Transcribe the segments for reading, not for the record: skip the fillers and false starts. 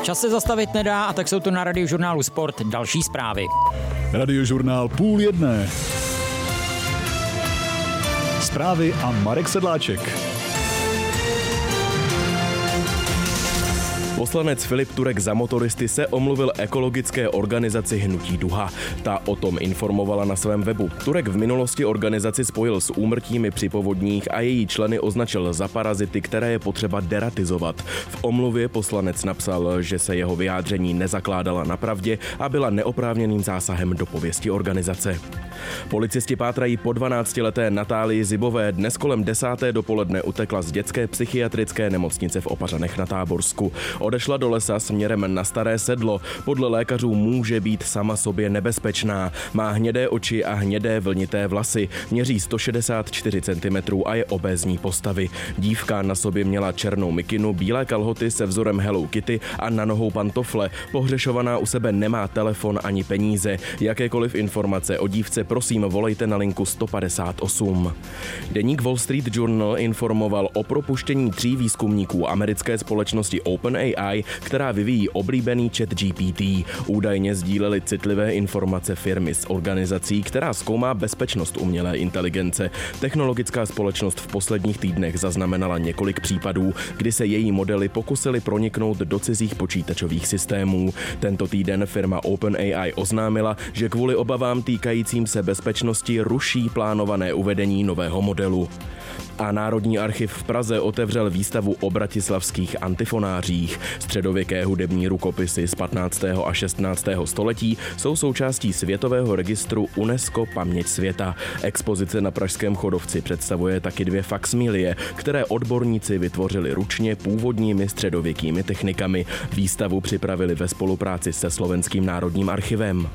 Čas se zastavit nedá, a tak jsou to na Radiožurnálu Sport další zprávy. Radiožurnál 12:30. Zprávy a Marek Sedláček. Poslanec Filip Turek za motoristy se omluvil ekologické organizaci Hnutí Duha. Ta o tom informovala na svém webu. Turek v minulosti organizaci spojil s úmrtími při povodních a její členy označil za parazity, které je potřeba deratizovat. V omluvě poslanec napsal, že se jeho vyjádření nezakládala na pravdě a byla neoprávněným zásahem do pověsti organizace. Policisti pátrají po 12leté Natálii Zibové. Dnes kolem 10. dopoledne utekla z dětské psychiatrické nemocnice v Opařanech na Táborsku. Odešla do lesa směrem na Staré Sedlo. Podle lékařů může být sama sobě nebezpečná. Má hnědé oči a hnědé vlnité vlasy. Měří 164 cm a je obézní postavy. Dívka na sobě měla černou mikinu, bílé kalhoty se vzorem Hello Kitty a na nohou pantofle. Pohřešovaná u sebe nemá telefon ani peníze. Jakékoliv informace o dívce prosím volejte na linku 158. Deník Wall Street Journal informoval o propuštění 3 výzkumníků americké společnosti OpenAI, která vyvíjí oblíbený ChatGPT. Údajně sdíleli citlivé informace firmy s organizací, která zkoumá bezpečnost umělé inteligence. Technologická společnost v posledních týdnech zaznamenala několik případů, kdy se její modely pokusily proniknout do cizích počítačových systémů. Tento týden firma OpenAI oznámila, že kvůli obavám týkajícím se bezpečnosti ruší plánované uvedení nového modelu. A Národní archiv v Praze otevřel výstavu o bratislavských antifonářích. Středověké hudební rukopisy z 15. a 16. století jsou součástí světového registru UNESCO Paměť světa. Expozice na Pražském Chodovci představuje taky 2 faksimilie, které odborníci vytvořili ručně původními středověkými technikami. Výstavu připravili ve spolupráci se Slovenským národním archivem.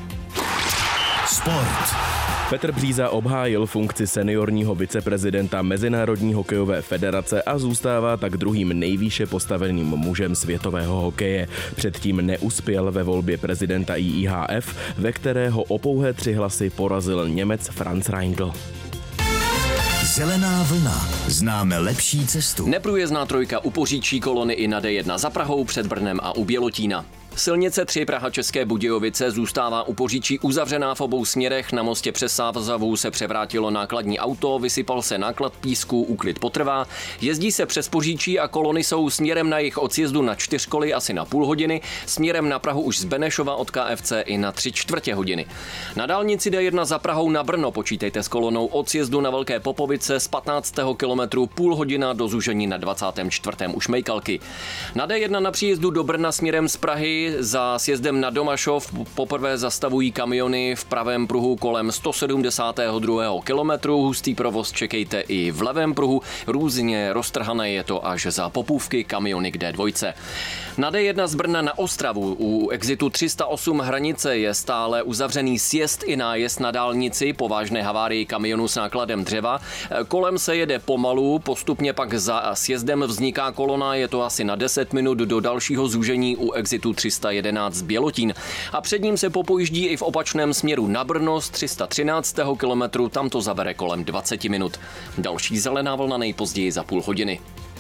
Sport. Petr Bříza obhájil funkci seniorního viceprezidenta Mezinárodní hokejové federace a zůstává tak druhým nejvýše postaveným mužem světového hokeje. Předtím neuspěl ve volbě prezidenta IIHF, ve kterého o pouhé 3 hlasy porazil Němec Franz Reindl. Zelená vlna. Známe lepší cestu. Neprůjezdná trojka upoříčí kolony i na D1 za Prahou, před Brnem a u Bělotína. Silnice 3 Praha České Budějovice zůstává u Poříčí uzavřená v obou směrech. Na mostě přes Sávazavu se převrátilo nákladní auto, vysypal se náklad písku, úklid potrvá. Jezdí se přes Poříčí a kolony jsou směrem na jih od sjezdu na 4 koly asi na půl hodiny, směrem na Prahu už z Benešova od KFC i na 3/4 hodiny. Na dálnici D1 za Prahou na Brno počítejte s kolonou od sjezdu na Velké Popovice z 15. kilometru půl hodina do zúžení na 24. u Šmejkalky. Na D1 na příjezdu do Brna směrem z Prahy za sjezdem na Domašov poprvé zastavují kamiony v pravém pruhu kolem 172. kilometru. Hustý provoz čekejte i v levém pruhu. Různě roztrhané je to až za Popůvky, kamiony k D2. Na D1 z Brna na Ostravu u exitu 308 hranice je stále uzavřený sjezd i nájezd na dálnici po vážné havárii kamionu s nákladem dřeva. Kolem se jede pomalu, postupně pak za sjezdem vzniká kolona, je to asi na 10 minut do dalšího zúžení u exitu 311 Bělotín. A před ním se popojíždí i v opačném směru na Brno z 313. kilometru, tam to zabere kolem 20 minut. Další zelená vlna nejpozději za půl hodiny.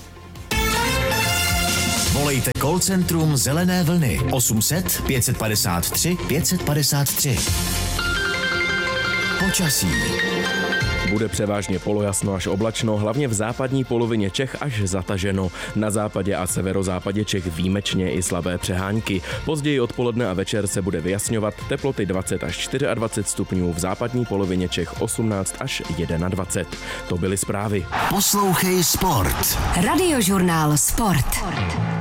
Volejte call centrum Zelené vlny 800 553 553. Počasí. Bude převážně polojasno až oblačno, hlavně v západní polovině Čech až zataženo. Na západě a severozápadě Čech výjimečně i slabé přehánky. Později odpoledne a večer se bude vyjasňovat, teploty 20 až 24 stupňů, v západní polovině Čech 18 až 21. To byly zprávy. Poslouchej Sport. Radiožurnál Sport.